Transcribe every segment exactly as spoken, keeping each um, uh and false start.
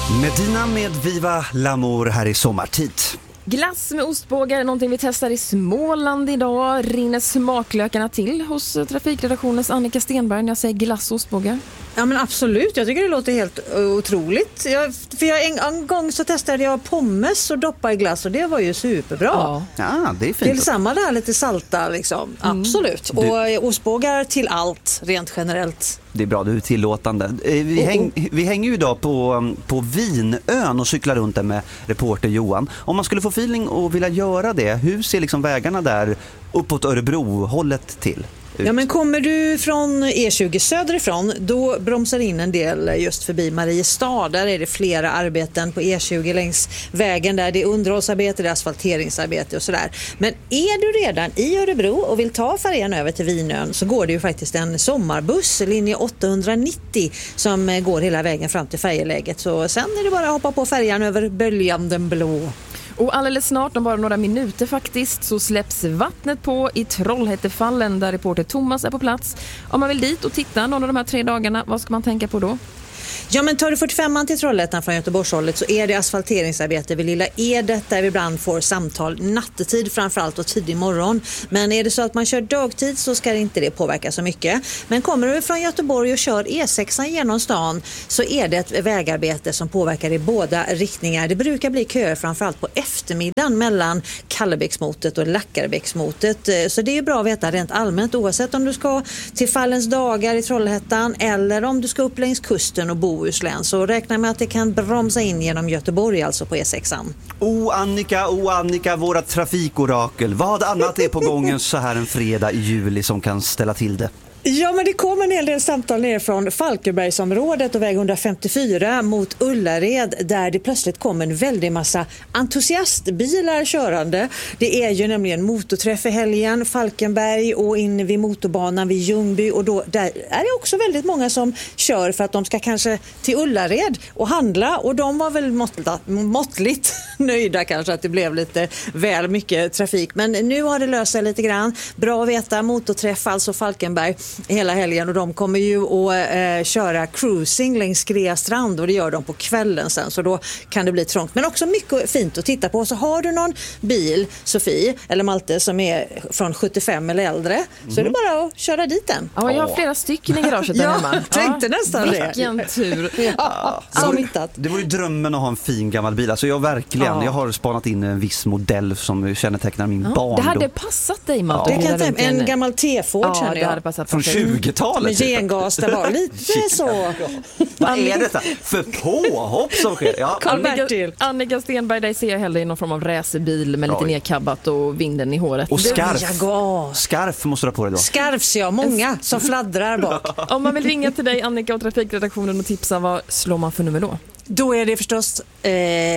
Medina med Viva L'Amour här i sommartid. Glass med ostbågar är någonting vi testar i Småland idag. Rinner smaklökarna till hos trafikredaktionens Annika Stenberg när jag säger glass och ostbågar? Ja men absolut, jag tycker det låter helt otroligt. Jag, för jag, en, en gång så testade jag pommes och doppa i glass och det var ju superbra. Ja, ja det är fint. Det är samma där, lite salta liksom. Mm. Absolut. Och du... ostbågar till allt, rent generellt. Det är bra, du är tillåtande. Vi, oh, häng, oh. vi hänger ju idag på, på Vinön och cyklar runt där med reporter Johan. Om man skulle få feeling och vilja göra det, hur ser liksom vägarna där uppåt Örebro-hållet till? Ja, men kommer du från E tjugo söderifrån, då bromsar in en del just förbi Mariestad. Där är det flera arbeten på E tjugo längs vägen där. Det är underhållsarbete, det är asfalteringsarbete och sådär. Men är du redan i Örebro och vill ta färjan över till Vinön så går det ju faktiskt en sommarbuss, linje åttahundranittio, som går hela vägen fram till färjeläget. Så sen är det bara att hoppa på färjan över Böljanden blå. Och alldeles snart, om bara några minuter faktiskt, så släpps vattnet på i Trollhättefallen där reporter Thomas är på plats. Om man vill dit och titta någon av de här tre dagarna, vad ska man tänka på då? Ja, men tar du fyrtiofemman till Trollhättan från Göteborgshållet så är det asfalteringsarbete vid Lilla Edet där vi ibland får samtal nattetid framförallt och tidig morgon. Men är det så att man kör dagtid så ska inte det påverka så mycket. Men kommer du från Göteborg och kör E sexan genom stan så är det ett vägarbete som påverkar i båda riktningar. Det brukar bli köer framförallt på eftermiddagen mellan Kallebäcksmotet och Lackarbäcksmotet. Så det är bra att veta rent allmänt oavsett om du ska till Fallens dagar i Trollhättan eller om du ska upp längs kusten och bo Bohuslän, så räknar med att det kan bromsa in genom Göteborg, alltså på E sexan. Oh Annika, oh Annika, våra trafikorakel. Vad annat är på gången så här en fredag i juli som kan ställa till det? Ja, men det kommer en hel del samtal ner från Falkenbergsområdet och väg etthundrafemtiofyra mot Ullared där det plötsligt kommer en väldig massa entusiastbilar körande. Det är ju nämligen motorträff i helgen, Falkenberg och in vid motorbanan vid Ljungby, och då där är det också väldigt många som kör för att de ska kanske till Ullared och handla, och de var väl måttligt, måttligt nöjda kanske att det blev lite väl mycket trafik, men nu har det löst sig lite grann. Bra att veta, motorträff alltså Falkenberg hela helgen, och de kommer ju att eh, köra cruising längs Skreastrand och det gör de på kvällen sen, så då kan det bli trångt, men också mycket fint att titta på. Så har du någon bil, Sofie eller Malte, som är från sjuttiofem eller äldre, mm. så är det bara att köra dit den. Ja, jag har flera stycken i garaget där hemma. Ja, tänkte ja, nästan det. Vilken tur. Ja, det, var, det var ju drömmen att ha en fin gammal bil. Alltså jag verkligen, ja. jag har spanat in en viss modell som kännetecknar min ja, barndom. Det hade passat dig, Malte. Ja. Det kan ta, en gammal T-Ford ja, känner jag. Det hade passat från tjugotalet. Med gengas, det var lite så. Vad är detta för påhopp som sker? Ja. Annika, Annika Stenberg, där ser jag hellre i någon form av racerbil med lite nedkabbat och vinden i håret. Och skarf. Skarf måste du ha på dig då. Skarfs, ja. Många som fladdrar bak. Om man vill ringa till dig, Annika, och trafikredaktionen och tipsa, vad slår man för nummer då? Då är det förstås eh,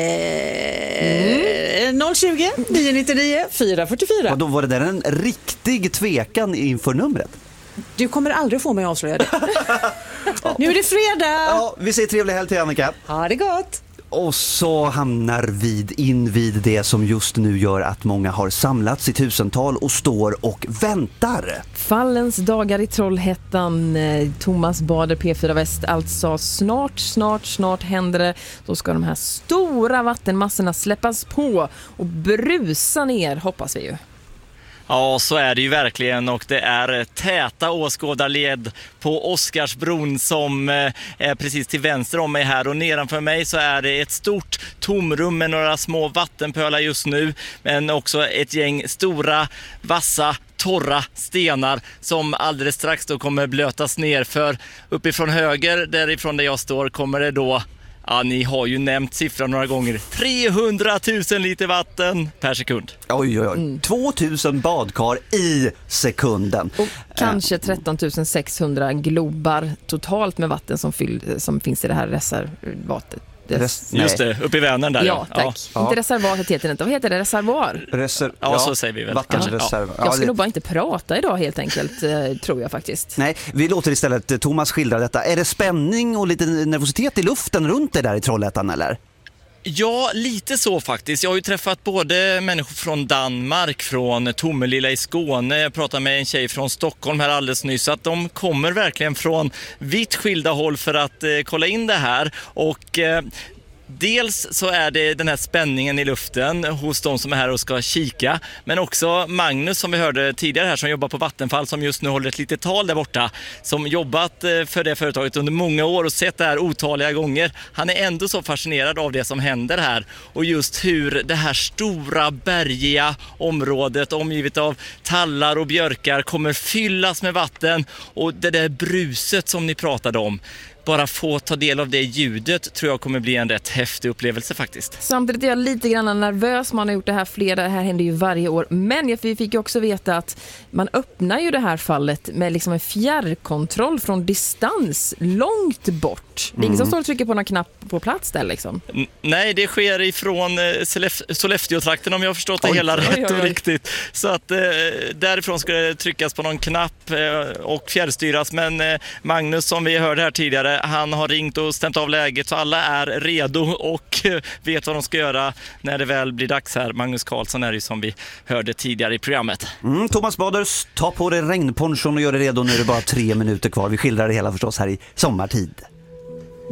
mm. noll tjugo, nio nittionio, fyra fyrtiofyra. Och då var det där en riktig tvekan inför numret. Du kommer aldrig få mig avslöja det. Ja. Nu är det fredag. Ja, vi säger trevlig helg till Annika. Ha det gott. Och så hamnar vi in vid det som just nu gör att många har samlats i tusental och står och väntar. Fallens dagar i Trollhättan, Thomas Bader, P fyra Väst, alltså snart, snart, snart händer det. Då ska de här stora vattenmassorna släppas på och brusa ner, hoppas vi ju. Ja, så är det ju verkligen, och det är täta åskådarled på Oscarsbron som är precis till vänster om mig här, och nedanför mig så är det ett stort tomrum med några små vattenpölar just nu, men också ett gäng stora, vassa, torra stenar som alldeles strax då kommer blötas ner, för uppifrån höger, därifrån där jag står, kommer det då, ja, ni har ju nämnt siffran några gånger, trehundratusen liter vatten per sekund. Oj, oj, oj. Mm. tvåtusen badkar i sekunden. Och kanske tretton tusen sexhundra globar totalt med vatten som, fyll, som finns i det här reservatet. Res- Just det, uppe i Vänern där. Ja, tack. Ja. Inte reservat heter det inte. Vad heter det? Reservoar? Reser- ja, ja, så säger vi väl. Vattenreserv. Ja. Jag ska nog bara inte prata idag helt enkelt, eh, tror jag faktiskt. Nej, vi låter istället Thomas skildra detta. Är det spänning och lite nervositet i luften runt det där i Trollhättan, eller? Ja, lite så faktiskt. Jag har ju träffat både människor från Danmark, från Tomelilla i Skåne. Jag pratade med en tjej från Stockholm här alldeles nyss. Att de kommer verkligen från vitt skilda håll för att eh, kolla in det här. Och... Eh, Dels så är det den här spänningen i luften hos de som är här och ska kika, men också Magnus som vi hörde tidigare här som jobbar på Vattenfall, som just nu håller ett litet tal där borta, som jobbat för det företaget under många år och sett det här otaliga gånger. Han är ändå så fascinerad av det som händer här och just hur det här stora bergiga området omgivet av tallar och björkar kommer fyllas med vatten, och det där bruset som ni pratade om, bara få ta del av det ljudet tror jag kommer bli en rätt häftig upplevelse faktiskt. Samtidigt är jag lite grann nervös. Man har gjort det här flera, det här händer ju varje år. Men vi fick ju också veta att man öppnar ju det här fallet med liksom en fjärrkontroll från distans långt bort. Det är ingen som står och trycker på någon knapp på plats där liksom. N- nej, det sker ifrån eh, Sollef- Sollefteå-trakten om jag har förstått det Oj, hela oj, rätt oj, oj. och riktigt. Så att eh, därifrån ska det tryckas på någon knapp eh, och fjärrstyras. Men eh, Magnus som vi hörde här tidigare, han har ringt och stämt av läget så alla är redo och vet vad de ska göra när det väl blir dags här. Magnus Karlsson är det som vi hörde tidigare i programmet. Mm, Thomas Baders, ta på dig regnponchon och gör det redo. Nu är det bara tre minuter kvar. Vi skildrar det hela förstås här i sommartid.